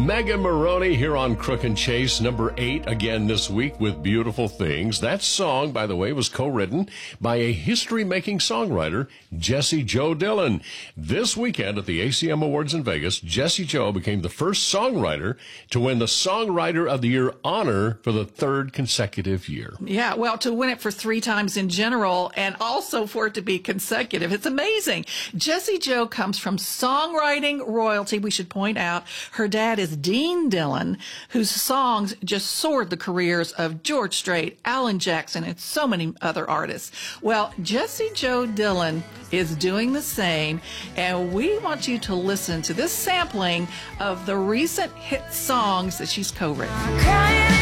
Megan Maroney here on Crook and Chase, number 8 again this week with Beautiful Things. That song, by the way, was co-written by a history-making songwriter, Jessie Jo Dillon. This weekend at the ACM Awards in Vegas, Jessie Jo became the first songwriter to win the Songwriter of the Year honor for the 3rd consecutive year. Yeah, well, to win it for 3 times in general and also for it to be consecutive, it's amazing. Jessie Jo comes from songwriting royalty. We should point out her dad is Dean Dillon, whose songs just soared the careers of George Strait, Alan Jackson, and so many other artists. Well, Jessie Jo Dillon is doing the same, and we want you to listen to this sampling of the recent hit songs that she's co-written.